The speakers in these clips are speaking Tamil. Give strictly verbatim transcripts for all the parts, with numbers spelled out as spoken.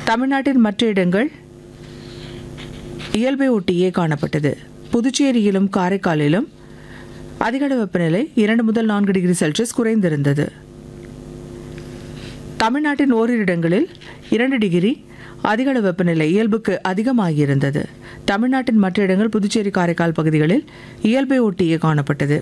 தமிழ்நாட்டின் மற்ற இடங்கள் இயல்பை ஒட்டியே காணப்பட்டது. புதுச்சேரியிலும் காரைக்காலிலும் அதிகளவு வெப்பநிலை இரண்டு முதல் நான்கு டிகிரி செல்சியஸ் குறைந்திருந்தது. தமிழ்நாட்டின் ஓரிரு இடங்களில் இரண்டு டிகிரி அதிகளவு வெப்பநிலை இயல்புக்கு அதிகமாகியிருந்தது. தமிழ்நாட்டின் மற்ற இடங்கள் புதுச்சேரி காரைக்கால் பகுதிகளில் இயல்பை ஒட்டியே காணப்பட்டது.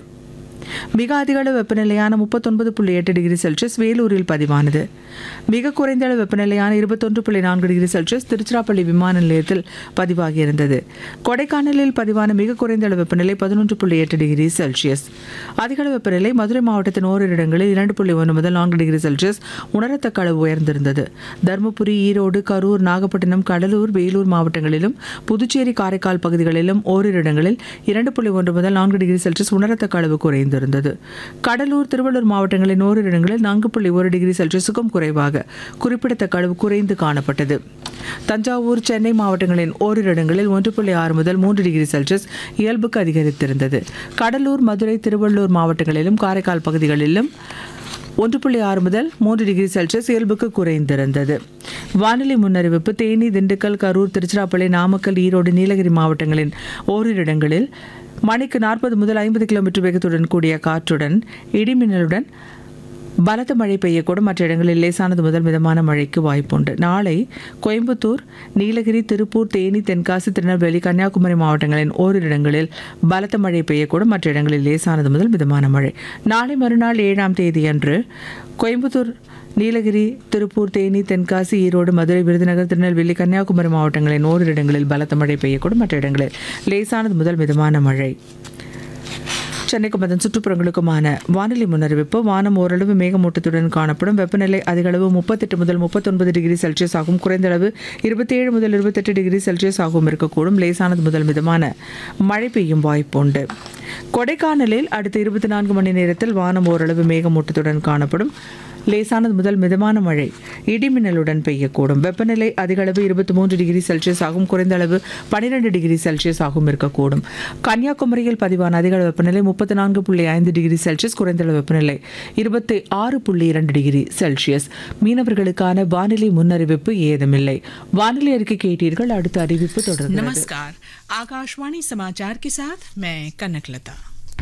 மிக அதிக அளவு வெப்பநிலையான முப்பத்தொன்பது புள்ளி எட்டு டிகிரி செல்சியஸ் வேலூரில் பதிவானது. மிக குறைந்த அளவு வெப்பநிலையான இருபத்தொன்று புள்ளி நான்கு டிகிரி செல்சியஸ் திருச்சிராப்பள்ளி விமான நிலையத்தில் பதிவாகியிருந்தது. கொடைக்கானலில் பதிவான மிக குறைந்த அளவு வெப்பநிலை பதினொன்று புள்ளி எட்டு டிகிரி செல்சியஸ். அதிக அளவு வெப்பநிலை மதுரை மாவட்டத்தின் ஓரிரு இடங்களில் இரண்டு புள்ளி ஒன்று முதல் நான்கு டிகிரி செல்சியஸ் உணரத்தக்க அளவு உயர்ந்திருந்தது. தருமபுரி, ஈரோடு, கரூர், நாகப்பட்டினம், கடலூர், வேலூர் மாவட்டங்களிலும் புதுச்சேரி காரைக்கால் பகுதிகளிலும் ஓரிரு இடங்களில் இரண்டு புள்ளி ஒன்று முதல் நான்கு டிகிரி செல்சியஸ் உணரத்தக்க அளவு குறைந்து இருந்தது. கடலூர், திருவள்ளூர் மாவட்டங்களின் ஓரிரு இடங்களில் நான்கு புள்ளி ஒரு டிகிரி செல்சியஸுக்கும் குறைவாக குறிப்பிடத்தக்க அளவு குறைந்து காணப்பட்டது. தஞ்சாவூர், சென்னை மாவட்டங்களின் ஓரிரு இடங்களில் ஒன்று புள்ளி ஆறு முதல் மூன்று டிகிரி செல்சியஸ் இயல்புக்கு அதிகரித்திருந்தது. கடலூர், மதுரை, திருவள்ளூர் மாவட்டங்களிலும் காரைக்கால் பகுதிகளிலும் ஒன்று புள்ளி ஆறு முதல் மூன்று டிகிரி செல்சியஸ் இயல்புக்கு குறைந்திருந்தது. வானிலை முன்னறிவிப்பு. தேனி, திண்டுக்கல், கரூர், திருச்சிராப்பள்ளி, நாமக்கல், ஈரோடு, நீலகிரி மாவட்டங்களின் ஓரிரு இடங்களில் மணிக்கு நாற்பது முதல் ஐம்பது கிலோமீட்டர் வேகத்துடன் கூடிய காற்றுடன் இடிமின்னலுடன் பலத்த மழை பெய்யக்கூடும். மற்ற இடங்களில் லேசானது முதல் மிதமான மழைக்கு வாய்ப்புண்டு. நாளை கோயம்புத்தூர், நீலகிரி, திருப்பூர், தேனி, தென்காசி, திருநெல்வேலி, கன்னியாகுமரி மாவட்டங்களின் ஓரிரு இடங்களில் பலத்த மழை பெய்யக்கூடும். மற்ற இடங்களில் லேசானது முதல் மிதமான மழை. நாளை மறுநாள் ஏழாம் தேதி அன்று கோயம்புத்தூர், நீலகிரி, திருப்பூர், தேனி, தென்காசி, ஈரோடு, மதுரை, விருதுநகர், திருநெல்வேலி, கன்னியாகுமரி மாவட்டங்களின் ஓரிரு இடங்களில் பலத்த மழை பெய்யக்கூடும். மற்ற இடங்களில் லேசானது முதல் மிதமான மழை. சென்னைக்கும் அதன் சுற்றுப்புறங்களுக்குமான வானிலை முன்னறிவிப்பு. வானம் ஓரளவு மேகமூட்டத்துடன் காணப்படும். வெப்பநிலை அதிகளவு முப்பத்தெட்டு முதல் முப்பத்தொன்பது டிகிரி செல்சியஸ் ஆகும். குறைந்த அளவு இருபத்தேழு முதல் இருபத்தெட்டு டிகிரி செல்சியஸ் ஆகவும் இருக்கக்கூடும். லேசானது முதல் மிதமான மழை பெய்யும் வாய்ப்புண்டு. கொடைக்கானலில் அடுத்த இருபத்தி நான்கு மணி நேரத்தில் வானம் ஓரளவு மேகமூட்டத்துடன் காணப்படும். லேசானது முதல் மிதமான மழை இடிமின்னலுடன் பெய்யக்கூடும். வெப்பநிலை அதிகளவு இருபத்தி மூன்று டிகிரி செல்சியஸ் ஆகும். குறைந்த அளவு பனிரெண்டு டிகிரி செல்சியஸ் ஆகவும் இருக்கக்கூடும். கன்னியாகுமரியில் பதிவான அதிகளவு வெப்பநிலை முப்பத்தி நான்கு புள்ளி ஐந்து டிகிரி செல்சியஸ். குறைந்த அளவு வெப்பநிலை இருபத்தி ஆறு புள்ளி இரண்டு டிகிரி செல்சியஸ். மீனவர்களுக்கான வானிலை முன்னறிவிப்பு ஏதுமில்லை. வானிலை அறிக்கை கேட்டீர்கள். அடுத்த அறிவிப்பு தொடர்கிறது. नमस्कार, आकाशवाणी समाचार के साथ मैं कनकलता।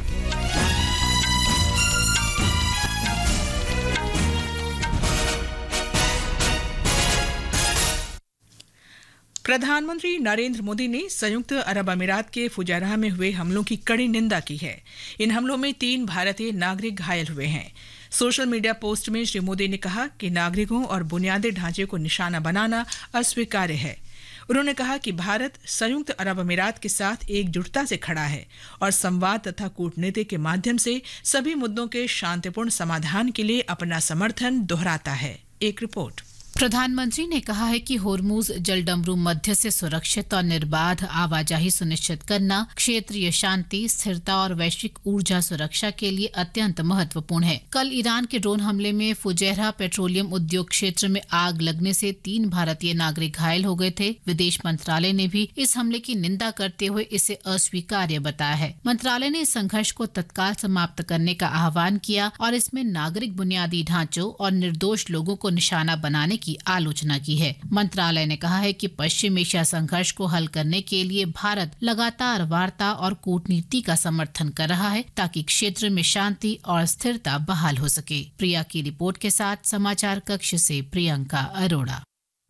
प्रधानमंत्री नरेंद्र मोदी ने संयुक्त अरब अमीरात के फुजायराह में हुए हमलों की कड़ी निंदा की है। इन हमलों में तीन भारतीय नागरिक घायल हुए हैं। सोशल मीडिया पोस्ट में श्री मोदी ने कहा कि नागरिकों और बुनियादी ढांचे को निशाना बनाना अस्वीकार्य है। उन्होंने कहा कि भारत संयुक्त अरब अमीरात के साथ एकजुटता से खड़ा है और संवाद तथा कूटनीति के माध्यम से सभी मुद्दों के शांतिपूर्ण समाधान के लिए अपना समर्थन दोहराता है। एक रिपोर्ट। प्रधानमंत्री ने कहा है कि होर्मुज जलडमरू मध्य से सुरक्षित और निर्बाध आवाजाही सुनिश्चित करना क्षेत्रीय शांति, स्थिरता और वैश्विक ऊर्जा सुरक्षा के लिए अत्यंत महत्वपूर्ण है। कल ईरान के ड्रोन हमले में फुजैरह पेट्रोलियम उद्योग क्षेत्र में आग लगने से तीन भारतीय नागरिक घायल हो गए थे। विदेश मंत्रालय ने भी इस हमले की निंदा करते हुए इसे अस्वीकार्य बताया है। मंत्रालय ने इस संघर्ष को तत्काल समाप्त करने का आह्वान किया और इसमें नागरिक बुनियादी ढांचों और निर्दोष लोगों को निशाना बनाने की आलोचना की है। मंत्रालय ने कहा है कि पश्चिम एशिया संघर्ष को हल करने के लिए भारत लगातार वार्ता और कूटनीति का समर्थन कर रहा है ताकि क्षेत्र में शांति और स्थिरता बहाल हो सके। प्रिया की रिपोर्ट के साथ समाचार कक्ष से प्रियंका अरोड़ा।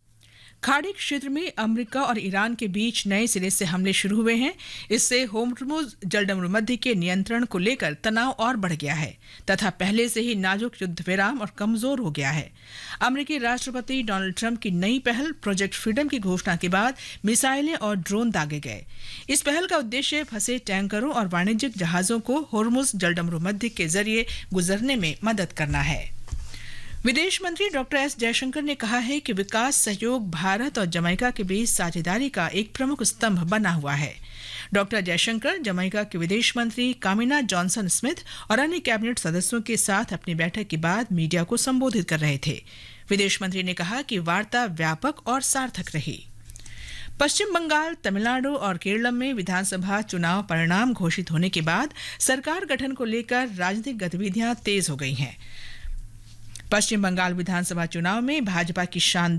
खाड़ी क्षेत्र में अमेरिका और ईरान के बीच नए सिरे से हमले शुरू हुए हैं। इससे होर्मुज जलडमरू मध्य के नियंत्रण को लेकर तनाव और बढ़ गया है तथा पहले से ही नाजुक युद्ध विराम और कमजोर हो गया है। अमेरिकी राष्ट्रपति डोनाल्ड ट्रंप की नई पहल प्रोजेक्ट फ्रीडम की घोषणा के बाद मिसाइलें और ड्रोन दागे गए। इस पहल का उद्देश्य फंसे टैंकरों और वाणिज्यिक जहाजों को होर्मुज जलडमरू मध्य के जरिए गुजरने में मदद करना है। विदेश मंत्री डॉक्टर एस जयशंकर ने कहा है कि विकास सहयोग भारत और जमैका के बीच साझेदारी का एक प्रमुख स्तंभ बना हुआ है। डॉक्टर जयशंकर जमैका के विदेश मंत्री कामिना जॉनसन स्मिथ और अन्य कैबिनेट सदस्यों के साथ अपनी बैठक के बाद मीडिया को संबोधित कर रहे थे। विदेश मंत्री ने कहा कि वार्ता व्यापक और सार्थक रही। पश्चिम बंगाल, तमिलनाडु और केरल में विधानसभा चुनाव परिणाम घोषित होने के बाद सरकार गठन को लेकर राजनीतिक गतिविधियां तेज हो गई हैं। पश्चिम बंगाल विधानसभा चुनाव में भाजपा की शानदार